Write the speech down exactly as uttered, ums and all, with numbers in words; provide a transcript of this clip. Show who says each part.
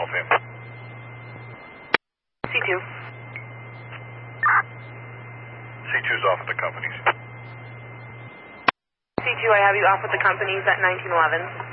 Speaker 1: help you?
Speaker 2: C two.
Speaker 1: C two's off at the companies.
Speaker 2: C two, I have you off with the companies at nineteen eleven.